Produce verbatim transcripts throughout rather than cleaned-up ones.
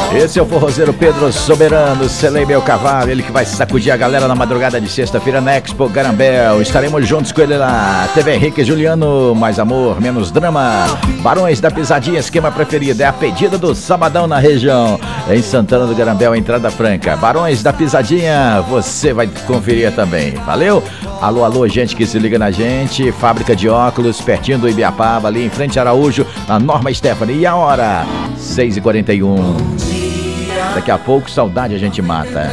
Esse é o forrozeiro Pedro Soberano, selei meu cavalo, ele que vai sacudir a galera na madrugada de sexta-feira na Expo Garambel. Estaremos juntos com ele lá. T V Henrique Juliano, mais amor, menos drama. Barões da Pisadinha, esquema preferido, é a pedida do sabadão na região. Em Santana do Garambel, entrada franca. Barões da Pisadinha, você vai conferir também. Valeu? Alô, alô, gente que se liga na gente. Fábrica de óculos, pertinho do Ibiapaba, ali em frente a Araújo, na Norma Stephanie. E a hora? seis e quarenta e um. Daqui a pouco, saudade a gente mata.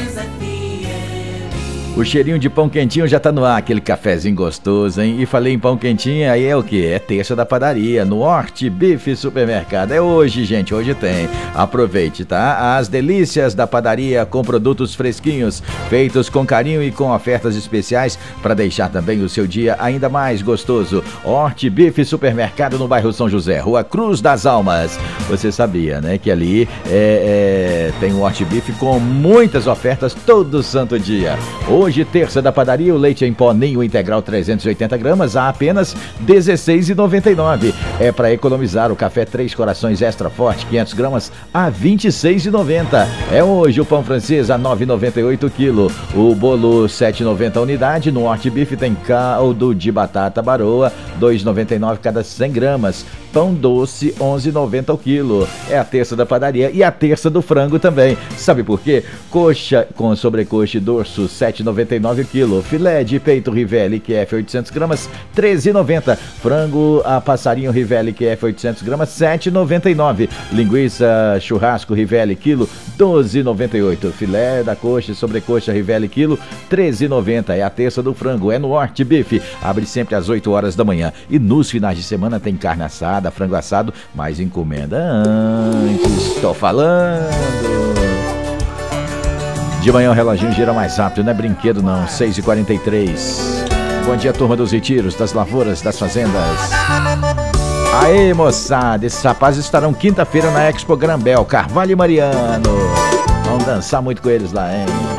O cheirinho de pão quentinho já tá no ar, aquele cafezinho gostoso, hein? E falei em pão quentinho, aí é o quê? É terça da padaria, no Horti Bife Supermercado. É hoje, gente, hoje tem. Aproveite, tá? As delícias da padaria com produtos fresquinhos, feitos com carinho e com ofertas especiais para deixar também o seu dia ainda mais gostoso. Horti Bife Supermercado no bairro São José, Rua Cruz das Almas. Você sabia, né? Que ali é, é, tem o Horti Bife com muitas ofertas todo santo dia. Hoje, terça da padaria, o leite em pó Ninho integral trezentos e oitenta gramas a apenas dezesseis reais e noventa e nove centavos. É para economizar. O café Três Corações Extra Forte quinhentas gramas a vinte e seis reais e noventa centavos. É hoje o pão francês a nove reais e noventa e oito centavos quilo. O bolo sete reais e noventa centavos unidade. No Horti Bife tem caldo de batata baroa dois reais e noventa e nove centavos cada cem gramas. Pão doce onze reais e noventa centavos o quilo. É a terça da padaria e a terça do frango também. Sabe por quê? Coxa com sobrecoxa e dorso sete reais e noventa e nove centavos o quilo. Filé de peito Rivelli Q F oitocentas gramas treze reais e noventa centavos. Frango a passarinho Rivelli Q F oitocentas gramas sete reais e noventa e nove centavos. Linguiça churrasco Rivelli quilo doze reais e noventa e oito centavos. Filé da coxa e sobrecoxa Rivelli quilo treze reais e noventa centavos. É a terça do frango. É no Horti Bife. Abre sempre às oito horas da manhã. E nos finais de semana tem carne assada, frango assado, mas encomenda antes. Estou falando. De manhã o reloginho gira mais rápido, não é brinquedo não. seis e quarenta e três. Bom dia, turma dos retiros, das lavouras, das fazendas. Aê, moçada, esses rapazes estarão quinta-feira na Expo Garambel, Carvalho e Mariano. Vamos dançar muito com eles lá, hein?